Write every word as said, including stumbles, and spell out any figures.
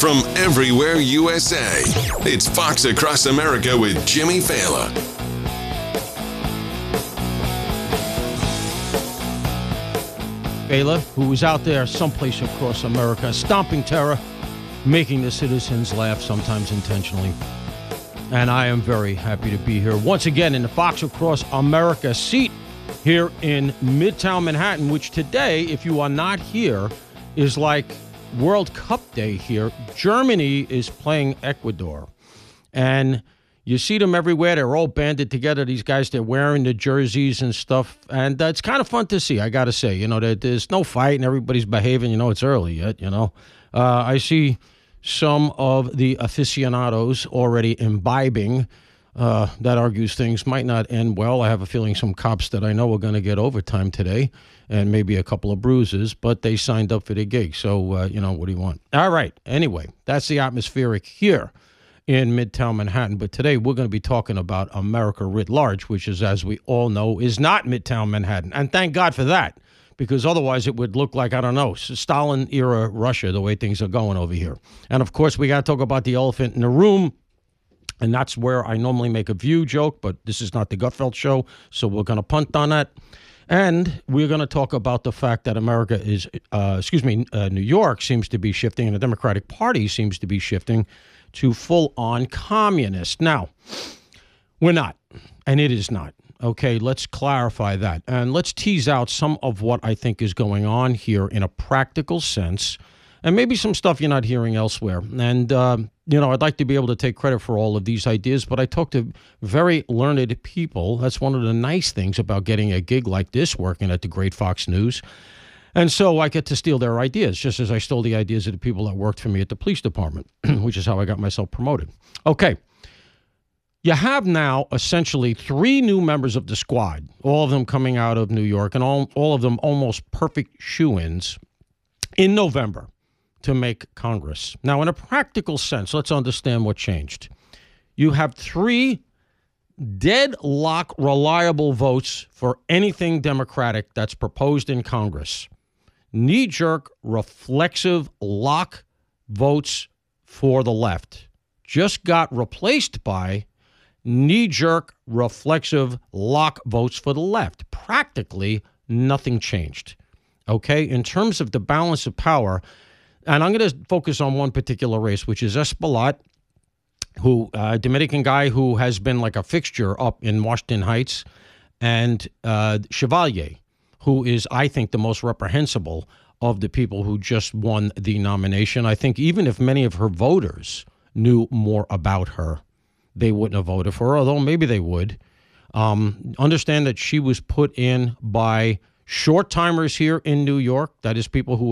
from everywhere U S A. It's Fox Across America with Jimmy Failla. Failla, who was out there someplace across America, stomping terror, making the citizens laugh, sometimes intentionally. And I am very happy to be here once again in the Fox Across America seat here in Midtown Manhattan, which today, if you are not here, is like World Cup Day here. Germany is playing Ecuador. And you see them everywhere. They're all banded together. These guys, they're wearing the jerseys and stuff. And uh, it's kind of fun to see, I got to say. You know, there, there's no fight and everybody's behaving. You know, it's early yet, you know. Uh, I see some of the aficionados already imbibing. Uh, that argues things might not end well. I have a feeling some cops that I know are going to get overtime today and maybe a couple of bruises, but they signed up for the gig. So, uh, you know, what do you want? All right. Anyway, that's the atmospheric here in Midtown Manhattan. But today we're going to be talking about America writ large, which is, as we all know, is not Midtown Manhattan. And thank God for that, because otherwise it would look like, I don't know, Stalin-era Russia, the way things are going over here. And, of course, we got to talk about the elephant in the room, and that's where I normally make a view joke, but this is not the Gutfeld show, so we're going to punt on that. And we're going to talk about the fact that America is, uh, excuse me, uh, New York seems to be shifting, and the Democratic Party seems to be shifting to full-on communist. Now, we're not, and it is not. Okay, let's clarify that. And let's tease out some of what I think is going on here in a practical sense, and maybe some stuff you're not hearing elsewhere. And, uh, you know, I'd like to be able to take credit for all of these ideas, but I talk to very learned people. That's one of the nice things about getting a gig like this working at the great Fox News. And so I get to steal their ideas, just as I stole the ideas of the people that worked for me at the police department, which is how I got myself promoted. Okay. You have now essentially three new members of the squad, all of them coming out of New York, and all, all of them almost perfect shoo-ins in November to make Congress. Now, in a practical sense, let's understand what changed. You have three deadlock reliable votes for anything Democratic that's proposed in Congress. Knee-jerk, reflexive lock votes for the left just got replaced by knee-jerk, reflexive lock votes for the left. Practically nothing changed. Okay? In terms of the balance of power, and I'm going to focus on one particular race, which is Espaillat, who a Dominican guy who has been like a fixture up in Washington Heights, and uh, Chevalier, who is, I think, the most reprehensible of the people who just won the nomination. I think even if many of her voters knew more about her, they wouldn't have voted for her, although maybe they would. Um, understand that she was put in by short-timers here in New York, that is people who